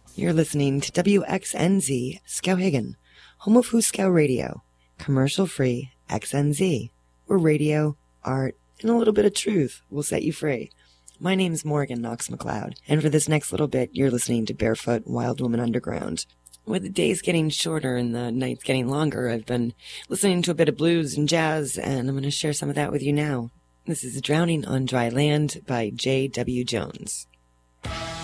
You're listening to WXNZ Skowhegan, home of Huskow Radio, commercial-free XNZ, where radio, art, and a little bit of truth will set you free. My name's Morgan Knox McLeod, and for this next little bit, you're listening to Barefoot Wild Woman Underground. With the days getting shorter and the nights getting longer, I've been listening to a bit of blues and jazz, and I'm going to share some of that with you now. This is Drowning on Dry Land by J.W. Jones.